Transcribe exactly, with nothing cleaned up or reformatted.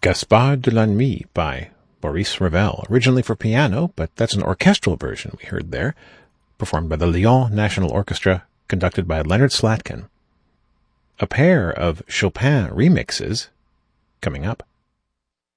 Gaspard de la Nuit by Maurice Ravel, originally for piano, but that's an orchestral version we heard there, performed by the Lyon National Orchestra, conducted by Leonard Slatkin. A pair of Chopin remixes coming up.